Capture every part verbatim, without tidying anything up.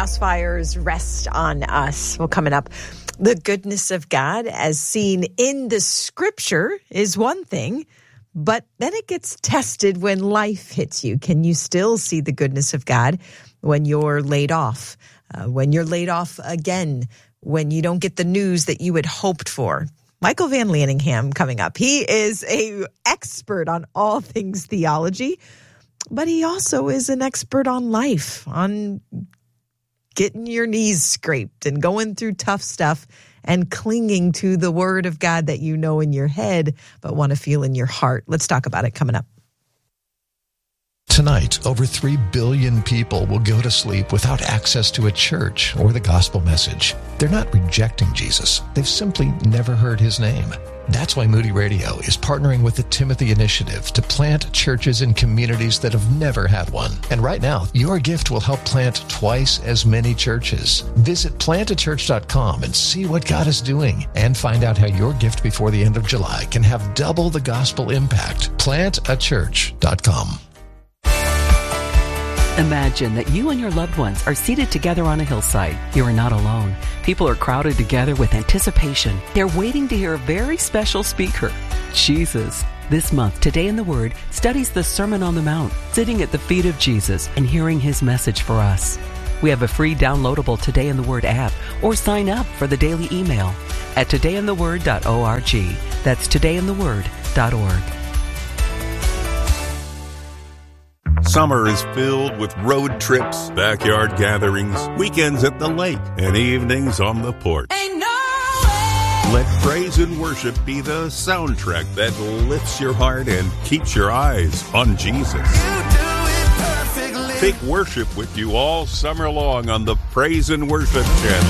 house fires, rest on us. Well, coming up, the goodness of God as seen in the scripture is one thing, but then it gets tested when life hits you. Can you still see the goodness of God when you're laid off, uh, when you're laid off again, when you don't get the news that you had hoped for? Michael Van Lanningham coming up. He is an expert on all things theology, but he also is an expert on life, on getting your knees scraped and going through tough stuff and clinging to the word of God that you know in your head but want to feel in your heart. Let's talk about it coming up. Tonight, over three billion people will go to sleep without access to a church or the gospel message. They're not rejecting Jesus. They've simply never heard his name. That's why Moody Radio is partnering with the Timothy Initiative to plant churches in communities that have never had one. And right now, your gift will help plant twice as many churches. Visit plant a church dot com and see what God is doing, and find out how your gift before the end of July can have double the gospel impact. plant a church dot com. Imagine that you and your loved ones are seated together on a hillside. You are not alone. People are crowded together with anticipation. They're waiting to hear a very special speaker, Jesus. This month, Today in the Word studies the Sermon on the Mount, sitting at the feet of Jesus and hearing his message for us. We have a free downloadable Today in the Word app, or sign up for the daily email at today in the word dot org. That's today in the word dot org. Summer is filled with road trips, backyard gatherings, weekends at the lake, and evenings on the porch. Ain't no way. Let praise and worship be the soundtrack that lifts your heart and keeps your eyes on Jesus. You do it perfectly. Take worship with you all summer long on the Praise and Worship channel,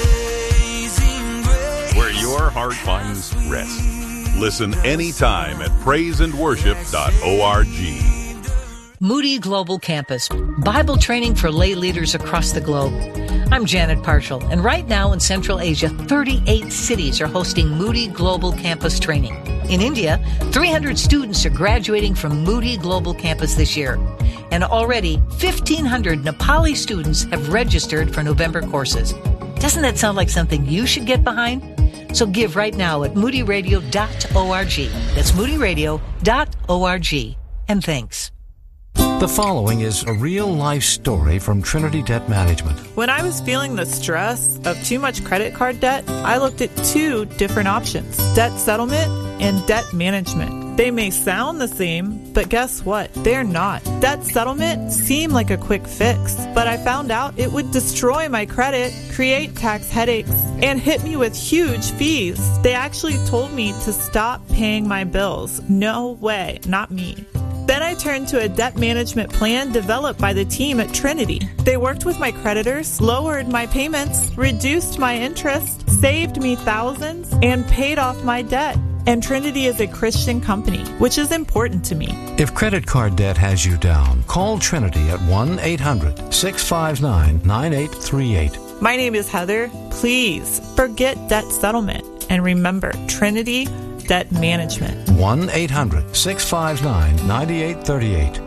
where your heart finds rest. Listen anytime at praise and worship dot org. Moody Global Campus, Bible training for lay leaders across the globe. I'm Janet Parshall, and right now in Central Asia, thirty-eight cities are hosting Moody Global Campus training. In India, three hundred students are graduating from Moody Global Campus this year. And already, fifteen hundred Nepali students have registered for November courses. Doesn't that sound like something you should get behind? So give right now at moody radio dot org. That's moody radio dot org. And thanks. The following is a real-life story from Trinity Debt Management. When I was feeling the stress of too much credit card debt, I looked at two different options: debt settlement and debt management. They may sound the same, but guess what? They're not. Debt settlement seemed like a quick fix, but I found out it would destroy my credit, create tax headaches, and hit me with huge fees. They actually told me to stop paying my bills. No way, not me. Then I turned to a debt management plan developed by the team at Trinity. They worked with my creditors, lowered my payments, reduced my interest, saved me thousands, and paid off my debt. And Trinity is a Christian company, which is important to me. If credit card debt has you down, call Trinity at one eight hundred six five nine nine eight three eight. My name is Heather. Please forget debt settlement and remember Trinity Debt Management. one eight hundred six five nine nine eight three eight.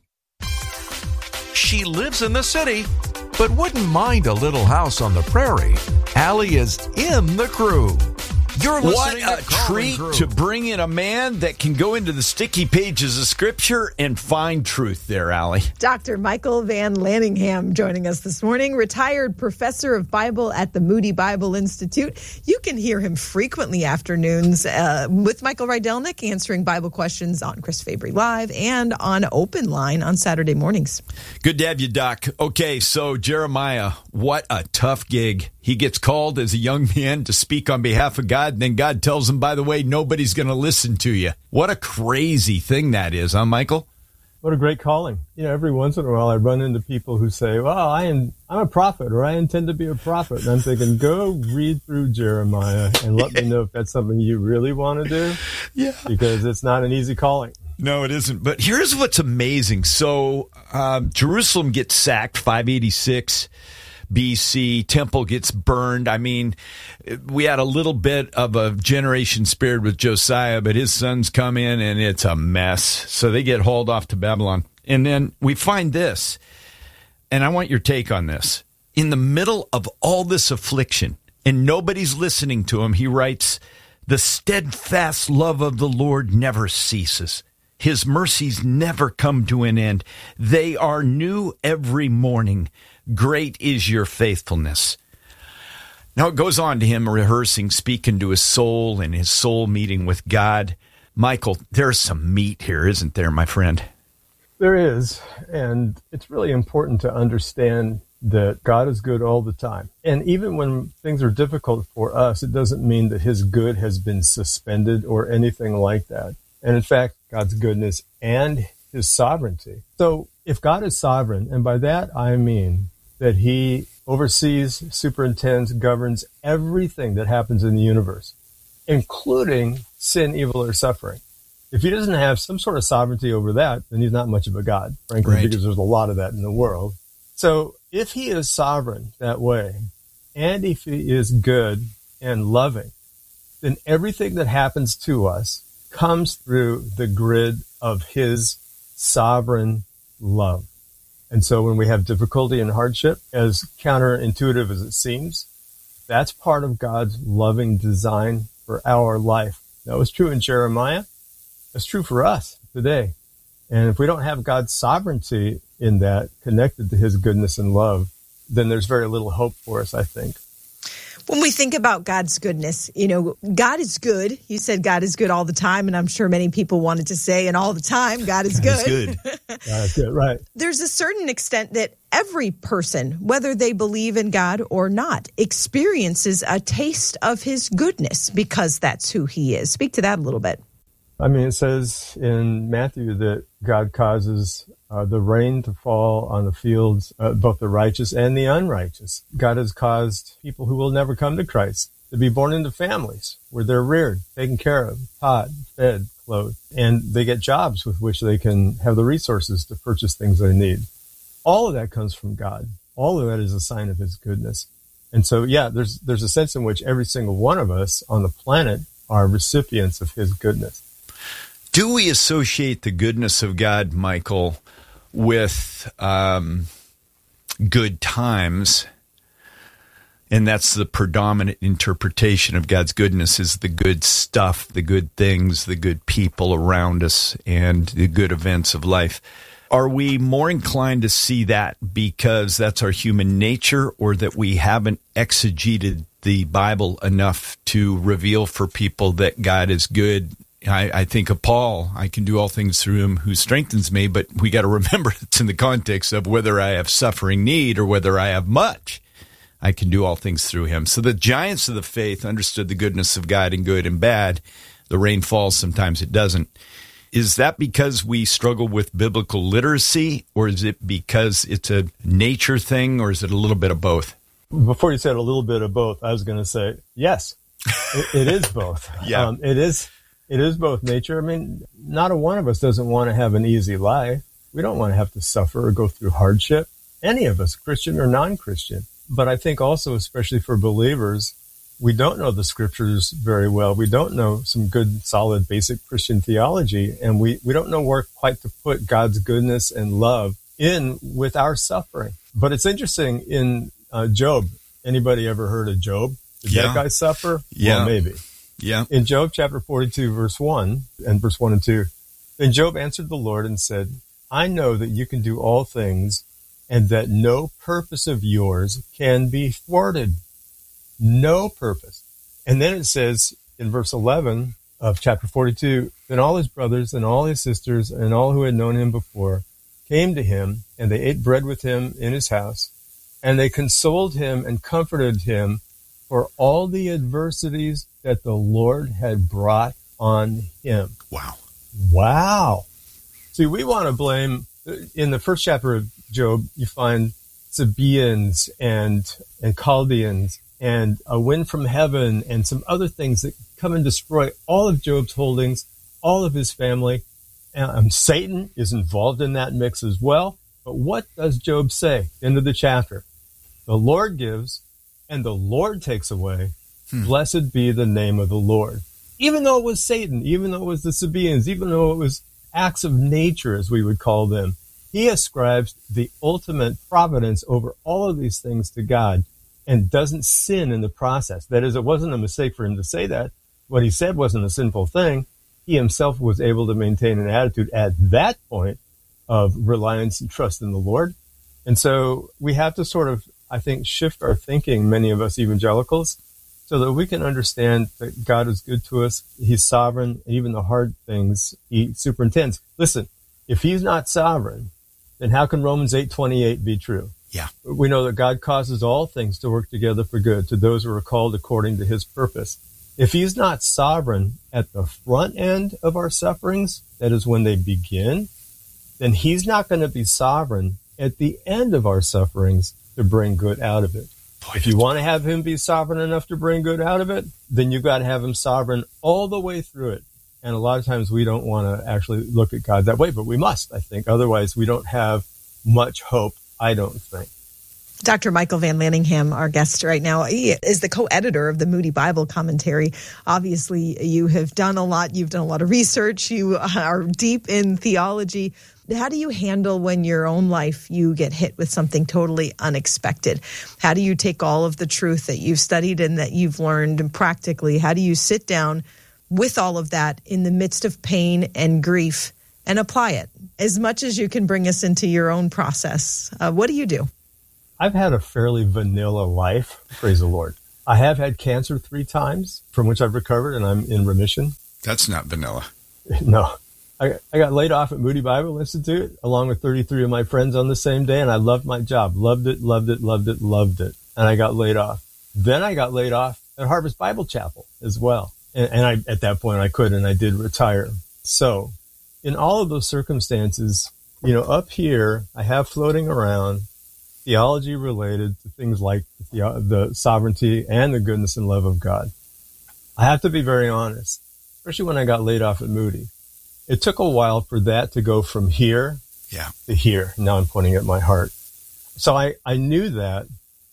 She lives in the city, but wouldn't mind a little house on the prairie. Allie is in the crew. You're What listening a to Carl treat and Crew. to bring in a man that can go into the sticky pages of Scripture and find truth there, Allie. Doctor Michael Van Lanningham joining us this morning, retired professor of Bible at the Moody Bible Institute. You can hear him frequently afternoons uh, with Michael Rydelnik answering Bible questions on Chris Fabry Live and on Open Line on Saturday mornings. Good to have you, Doc. Okay, so Jeremiah, what a tough gig. He gets called as a young man to speak on behalf of God, and then God tells him, by the way, nobody's going to listen to you. What a crazy thing that is, huh, Michael? What a great calling. You know, every once in a while I run into people who say, well, I am, I'm a prophet, or I intend to be a prophet. And I'm thinking, go read through Jeremiah and let me know if that's something you really want to do. Yeah. Because it's not an easy calling. No, it isn't. But here's what's amazing. So um, Jerusalem gets sacked, five eighty-six B C, temple gets burned. I mean, we had a little bit of a generation spared with Josiah, but his sons come in and it's a mess. So they get hauled off to Babylon. And then we find this, and I want your take on this. in the middle of all this affliction, and nobody's listening to him, he writes, "The steadfast love of the Lord never ceases. His mercies never come to an end. They are new every morning. Great is your faithfulness." Now it goes on to him rehearsing, speaking to his soul and his soul meeting with God. Michael, there's some meat here, isn't there, my friend? There is, and it's really important to understand that God is good all the time. And even when things are difficult for us, it doesn't mean that his good has been suspended or anything like that. And in fact, God's goodness and his sovereignty. So if God is sovereign, and by that I mean that he oversees, superintends, governs everything that happens in the universe, including sin, evil, or suffering. If he doesn't have some sort of sovereignty over that, then he's not much of a God, frankly, Right. because there's a lot of that in the world. So if he is sovereign that way, and if he is good and loving, then everything that happens to us comes through the grid of his sovereign love. And so when we have difficulty and hardship, as counterintuitive as it seems, that's part of God's loving design for our life. That was true in Jeremiah. That's true for us today. And if we don't have God's sovereignty in that, connected to his goodness and love, then there's very little hope for us, I think. When we think about God's goodness, you know, God is good. You said God is good all the time, and I'm sure many people wanted to say, and all the time, God is God good. is good. God is good, right. There's a certain extent that every person, whether they believe in God or not, experiences a taste of his goodness because that's who he is. Speak to that a little bit. I mean, it says in Matthew that God causes uh, the rain to fall on the fields, uh, both the righteous and the unrighteous. God has caused people who will never come to Christ to be born into families where they're reared, taken care of, taught, fed, clothed, and they get jobs with which they can have the resources to purchase things they need. All of that comes from God. All of that is a sign of his goodness. And so, yeah, there's there's a sense in which every single one of us on the planet are recipients of his goodness. Do we associate the goodness of God, Michael, with um, good times? And that's the predominant interpretation of God's goodness, is the good stuff, the good things, the good people around us, and the good events of life. Are we more inclined to see that because that's our human nature, or that we haven't exegeted the Bible enough to reveal for people that God is good? I, I think of Paul, I can do all things through him who strengthens me, but we got to remember it's in the context of whether I have suffering need or whether I have much. I can do all things through him. So the giants of the faith understood the goodness of God in good and bad. The rain falls, sometimes it doesn't. Is that because we struggle with biblical literacy, or is it because it's a nature thing, or is it a little bit of both? Before you said a little bit of both, I was going to say, yes, it, it is both. Yeah. Um, it is. It is both nature. I mean, not a one of us doesn't want to have an easy life. We don't want to have to suffer or go through hardship. Any of us, Christian or non-Christian. But I think also, especially for believers, we don't know the scriptures very well. We don't know some good, solid, basic Christian theology. And we, we don't know where quite to put God's goodness and love in with our suffering. But it's interesting in uh, Job. Anybody ever heard of Job? Did Yeah. that guy suffer? Yeah. Well, maybe. Yeah. In Job chapter forty-two, verse one, and verse one and two, then Job answered the Lord and said, I know that you can do all things, and that no purpose of yours can be thwarted. No purpose. And then it says in verse eleven of chapter forty-two, then all his brothers and all his sisters and all who had known him before came to him, and they ate bread with him in his house, and they consoled him and comforted him for all the adversities that the Lord had brought on him. Wow. Wow. See, we want to blame, in the first chapter of Job, you find Sabaeans and, and Chaldeans and a wind from heaven and some other things that come and destroy all of Job's holdings, all of his family. And um, Satan is involved in that mix as well. But what does Job say? End of the chapter. The Lord gives and the Lord takes away. Hmm. Blessed be the name of the Lord. Even though it was Satan, even though it was the Sabaeans, even though it was acts of nature, as we would call them, he ascribes the ultimate providence over all of these things to God and doesn't sin in the process. That is, it wasn't a mistake for him to say that. What he said wasn't a sinful thing. He himself was able to maintain an attitude at that point of reliance and trust in the Lord. And so we have to sort of, I think, shift our thinking, many of us evangelicals, so that we can understand that God is good to us. He's sovereign. Even the hard things he superintends. Listen, if he's not sovereign, then how can Romans eight twenty-eight be true? Yeah. We know that God causes all things to work together for good to those who are called according to his purpose. If he's not sovereign at the front end of our sufferings, that is when they begin, then he's not going to be sovereign at the end of our sufferings to bring good out of it. Boy, if you want to have him be sovereign enough to bring good out of it, then you've got to have him sovereign all the way through it. And a lot of times we don't want to actually look at God that way, but we must, I think. Otherwise, we don't have much hope, I don't think. Doctor Michael Van Lanningham, our guest right now, he is the co-editor of the Moody Bible Commentary. Obviously, you have done a lot. You've done a lot of research. You are deep in theology. How do you handle when your own life you get hit with something totally unexpected? How do you take all of the truth that you've studied and that you've learned and practically, how do you sit down with all of that in the midst of pain and grief and apply it as much as you can bring us into your own process? Uh, what do you do? I've had a fairly vanilla life, praise the Lord. I have had cancer three times, from which I've recovered, and I'm in remission. That's not vanilla. No. I, I got laid off at Moody Bible Institute, along with thirty-three of my friends on the same day, and I loved my job. Loved it, loved it, loved it, loved it. And I got laid off. Then I got laid off at Harvest Bible Chapel as well. And, and I, at that point, I could, and I did retire. So in all of those circumstances, you know, up here, I have floating around theology related to things like the, the sovereignty and the goodness and love of God. I have to be very honest, especially when I got laid off at Moody. It took a while for that to go from here yeah. to here. Now I'm pointing at my heart. So I, I knew that,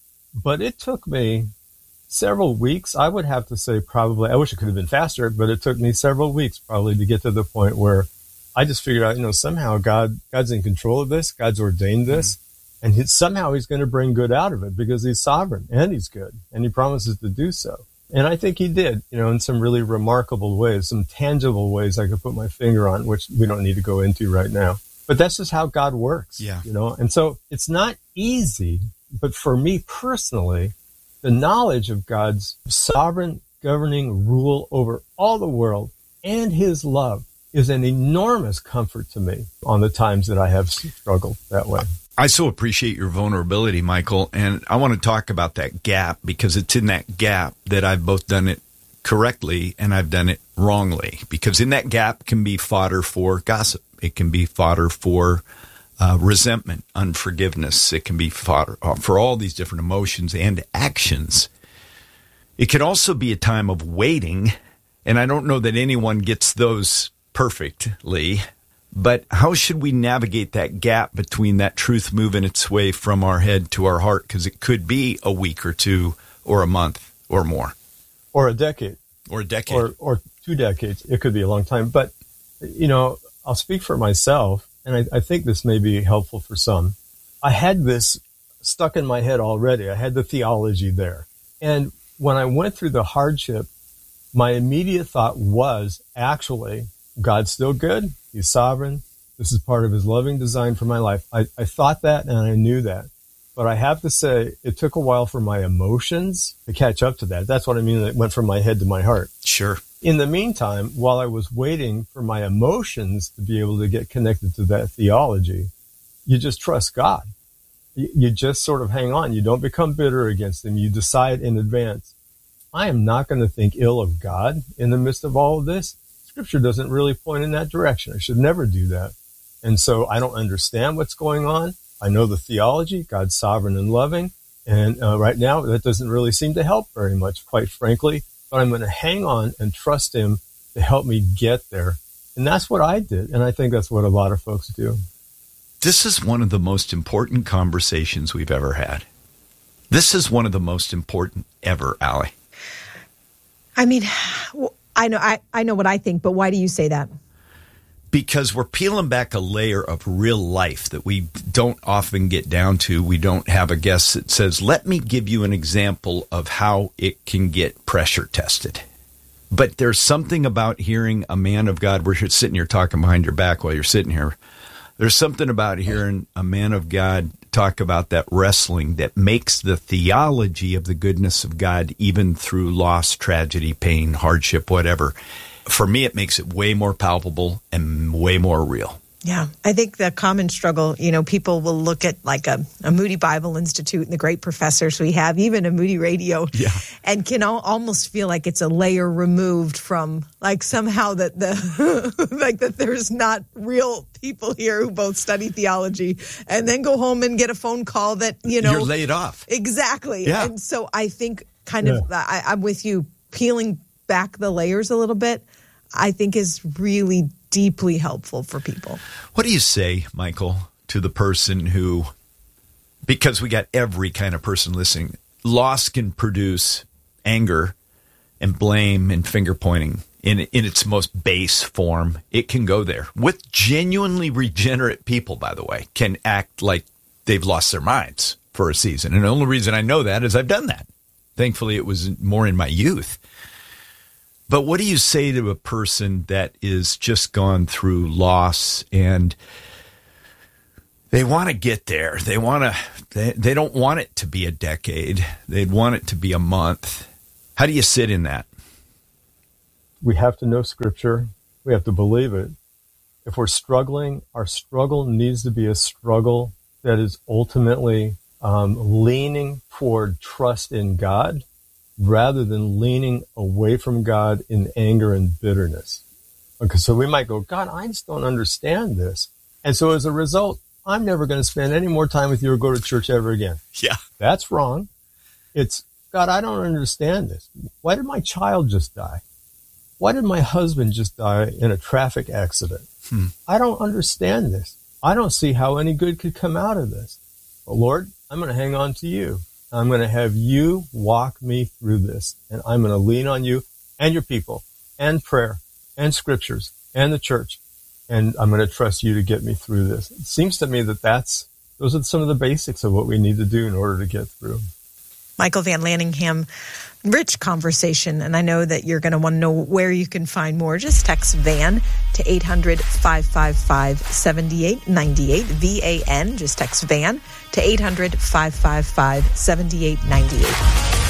but it took me several weeks. I would have to say probably, I wish it could have been faster, but it took me several weeks probably to get to the point where I just figured out, you know, somehow God, God's in control of this. God's ordained this. Mm-hmm. And he, somehow he's going to bring good out of it because he's sovereign and he's good and he promises to do so. And I think he did, you know, in some really remarkable ways, some tangible ways I could put my finger on, which we don't need to go into right now. But that's just how God works, yeah. you know. And so it's not easy, but for me personally, the knowledge of God's sovereign governing rule over all the world and his love is an enormous comfort to me on the times that I have struggled that way. I so appreciate your vulnerability, Michael, and I want to talk about that gap because it's in that gap that I've both done it correctly and I've done it wrongly. Because in that gap can be fodder for gossip. It can be fodder for uh, resentment, unforgiveness. It can be fodder for all these different emotions and actions. It can also be a time of waiting, and I don't know that anyone gets those perfectly. But how should we navigate that gap between that truth moving its way from our head to our heart? Because it could be a week or two or a month or more. Or a decade. Or a decade. Or, or two decades. It could be a long time. But, you know, I'll speak for myself, and I, I think this may be helpful for some. I had this stuck in my head already. I had the theology there. And when I went through the hardship, my immediate thought was actually, God's still good. He's sovereign. This is part of his loving design for my life. I, I thought that and I knew that. But I have to say, it took a while for my emotions to catch up to that. That's what I mean. It went from my head to my heart. Sure. In the meantime, while I was waiting for my emotions to be able to get connected to that theology, you just trust God. You, you just sort of hang on. You don't become bitter against him. You decide in advance, I am not going to think ill of God in the midst of all of this. Scripture doesn't really point in that direction. I should never do that. And so I don't understand what's going on. I know the theology, God's sovereign and loving. And uh, right now, that doesn't really seem to help very much, quite frankly. But I'm going to hang on and trust him to help me get there. And that's what I did. And I think that's what a lot of folks do. This is one of the most important conversations we've ever had. This is one of the most important ever, Allie. I mean, I know I, I know what I think, but why do you say that? because we're peeling back a layer of real life that we don't often get down to. We don't have a guest that says, let me give you an example of how it can get pressure tested. But there's something about hearing a man of God. We're sitting here talking behind your back while you're sitting here. There's something about hearing a man of God talk about that wrestling that makes the theology of the goodness of God, even through loss, tragedy, pain, hardship, whatever. For me, it makes it way more palpable and way more real. Yeah, I think the common struggle, you know, people will look at like a, a Moody Bible Institute and the great professors we have, even a Moody Radio, yeah. and can al- almost feel like it's a layer removed from, like somehow that the like that there's not real people here who both study theology and then go home and get a phone call that, you know. You're laid off. Exactly. Yeah. And so I think kind Yeah. of, I, I'm with you, peeling back the layers a little bit, I think is really deeply helpful for people. What do you say, Michael, to the person who, because we got every kind of person listening, loss can produce anger and blame and finger pointing in in its most base form. It can go there. With genuinely regenerate people, by the way, can act like they've lost their minds for a season. And the only reason I know that is I've done that. Thankfully, it was more in my youth. But what do you say to a person that is just gone through loss and they want to get there? They want to. They, they don't want it to be a decade. They'd want it to be a month. How do you sit in that? We have to know Scripture. We have to believe it. If we're struggling, our struggle needs to be a struggle that is ultimately um, leaning toward trust in God, rather than leaning away from God in anger and bitterness. Okay, so we might go, God, I just don't understand this. And so as a result, I'm never going to spend any more time with you or go to church ever again. Yeah. That's wrong. It's, God, I don't understand this. Why did my child just die? Why did my husband just die in a traffic accident? Hmm. I don't understand this. I don't see how any good could come out of this. But Lord, I'm going to hang on to you. I'm going to have you walk me through this, and I'm going to lean on you and your people and prayer and scriptures and the church, and I'm going to trust you to get me through this. It seems to me that that's, those are some of the basics of what we need to do in order to get through. Michael Van Lanningham, rich conversation, and I know that you're going to want to know where you can find more. Just text VAN to eight hundred, five five five, seven eight nine eight, V A N. Just text VAN to eight hundred, five five five, seven eight nine eight.